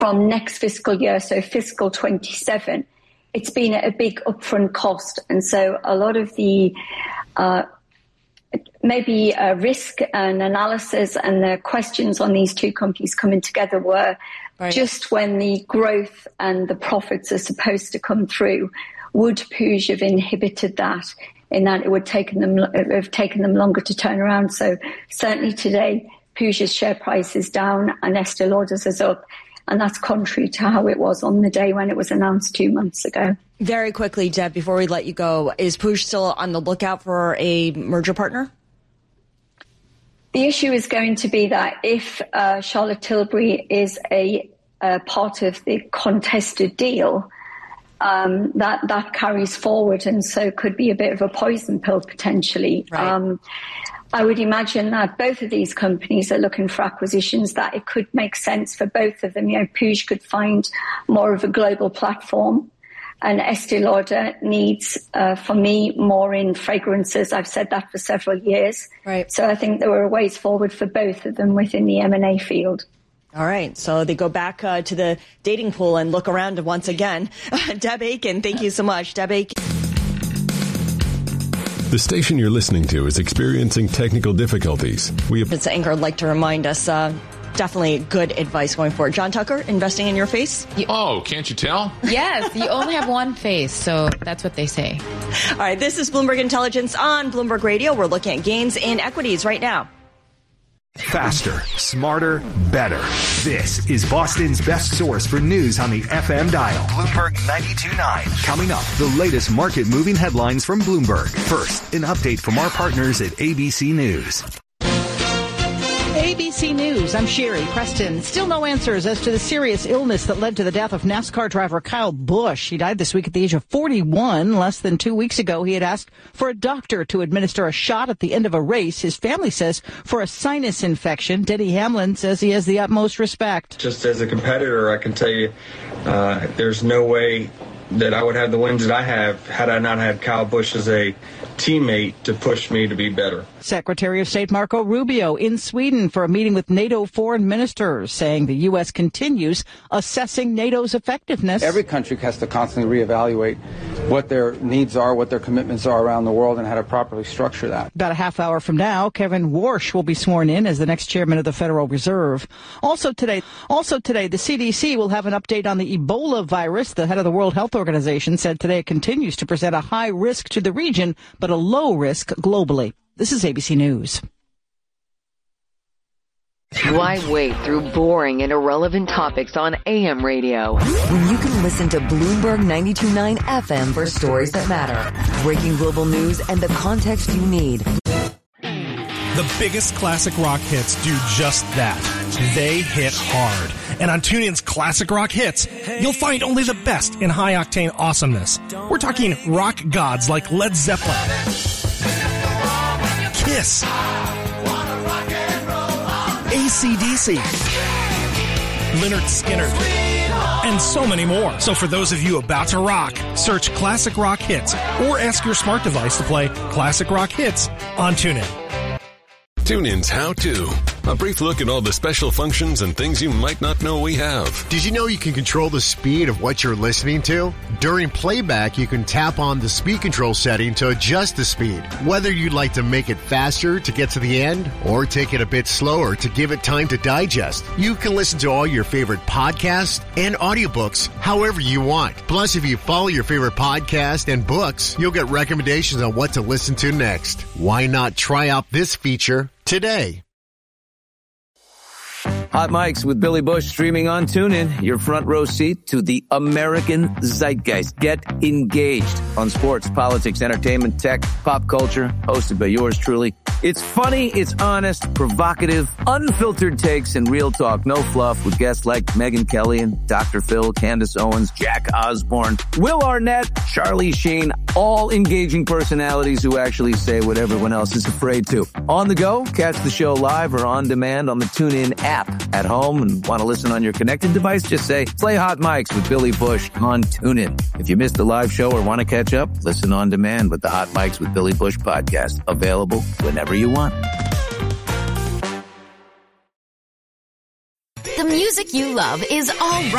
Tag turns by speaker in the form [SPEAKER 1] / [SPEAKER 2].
[SPEAKER 1] from next fiscal year, so fiscal 27, it's been at a big upfront cost. And so a lot of the risk and analysis and the questions on these two companies coming together were just when the growth and the profits are supposed to come through. Would Puig have inhibited that, in that it would have taken them longer to turn around? So certainly today, Puig's share price is down and Estée Lauder's is up. And that's contrary to how it was on the day when it was announced 2 months ago.
[SPEAKER 2] Very quickly, Deb, before we let you go, is Puig still on the lookout for a merger partner?
[SPEAKER 1] The issue is going to be that if Charlotte Tilbury is a part of the contested deal, that carries forward, and so could be a bit of a poison pill potentially. Right. I would imagine that both of these companies are looking for acquisitions, that it could make sense for both of them. You know, Puig could find more of a global platform, and Estée Lauder needs, for me, more in fragrances. I've said that for several years.
[SPEAKER 2] Right.
[SPEAKER 1] So I think there are ways forward for both of them within the M&A field.
[SPEAKER 2] All right. So they go back to the dating pool and look around once again. Deb Aiken, thank you so much. Deb Aiken.
[SPEAKER 3] The station you're listening to is experiencing technical difficulties.
[SPEAKER 2] Ms. Anchor would like to remind us, definitely good advice going forward. John Tucker, investing in your face?
[SPEAKER 4] Can't you tell?
[SPEAKER 5] Yes, you only have one face, so that's what they say.
[SPEAKER 2] All right, this is Bloomberg Intelligence on Bloomberg Radio. We're looking at gains in equities right now.
[SPEAKER 6] Faster, smarter, better. This is Boston's best source for news on the FM dial. Bloomberg 92.9. Coming up, the latest market-moving headlines from Bloomberg. First, an update from our partners at ABC News.
[SPEAKER 7] ABC News, I'm Sherry Preston. Still no answers as to the serious illness that led to the death of NASCAR driver Kyle Busch. He died this week at the age of 41. Less than 2 weeks ago, he had asked for a doctor to administer a shot at the end of a race. His family says for a sinus infection. Denny Hamlin says he has the utmost respect.
[SPEAKER 8] Just as a competitor, I can tell you there's no way that I would have the wins that I have had I not had Kyle Busch as a teammate to push me to be better.
[SPEAKER 7] Secretary of State Marco Rubio in Sweden for a meeting with NATO foreign ministers, saying the U.S. continues assessing NATO's effectiveness.
[SPEAKER 9] Every country has to constantly reevaluate what their needs are, what their commitments are around the world, and how to properly structure that.
[SPEAKER 7] About a half hour from now, Kevin Warsh will be sworn in as the next chairman of the Federal Reserve. Also today, the CDC will have an update on the Ebola virus. The head of the World Health Organization said today it continues to present a high risk to the region, but a low risk globally. This is ABC News.
[SPEAKER 10] Why wait through boring and irrelevant topics on AM radio when you can listen to Bloomberg 92.9 FM for stories that matter, breaking global news, and the context you need?
[SPEAKER 11] The biggest classic rock hits do just that. They hit hard. And on TuneIn's Classic Rock Hits, you'll find only the best in high-octane awesomeness. We're talking rock gods like Led Zeppelin, Kiss, AC/DC, Lynyrd Skynyrd, and so many more. So for those of you about to rock, search Classic Rock Hits or ask your smart device to play Classic Rock Hits on TuneIn.
[SPEAKER 3] TuneIn's How To. A brief look at all the special functions and things you might not know we have.
[SPEAKER 12] Did you know you can control the speed of what you're listening to? During playback, you can tap on the speed control setting to adjust the speed. Whether you'd like to make it faster to get to the end or take it a bit slower to give it time to digest, you can listen to all your favorite podcasts and audiobooks however you want. Plus, if you follow your favorite podcast and books, you'll get recommendations on what to listen to next. Why not try out this feature today?
[SPEAKER 13] Hot Mics with Billy Bush streaming on TuneIn. Your front row seat to the American zeitgeist. Get engaged on sports, politics, entertainment, tech, pop culture. Hosted by yours truly. It's funny, it's honest, provocative, unfiltered takes, and real talk. No fluff with guests like Megyn Kelly and Dr. Phil, Candace Owens, Jack Osborne, Will Arnett, Charlie Sheen. All engaging personalities who actually say what everyone else is afraid to. On the go, catch the show live or on demand on the TuneIn app. At home and want to listen on your connected device, just say, play Hot Mics with Billy Bush on TuneIn. If you missed the live show or want to catch up, listen on demand with the Hot Mics with Billy Bush podcast. Available whenever you want.
[SPEAKER 14] The music you love is all right.